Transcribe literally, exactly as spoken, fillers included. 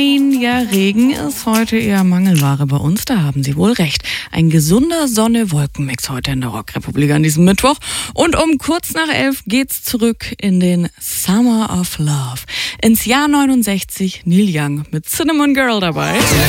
Ja, Regen ist heute eher Mangelware bei uns, da haben Sie wohl recht. Ein gesunder Sonne-Wolken-Mix heute in der Rockrepublik an diesem Mittwoch. Und um kurz nach elf geht's zurück in den Summer of Love. Ins Jahr neunundsechzig, Neil Young mit Cinnamon Girl dabei.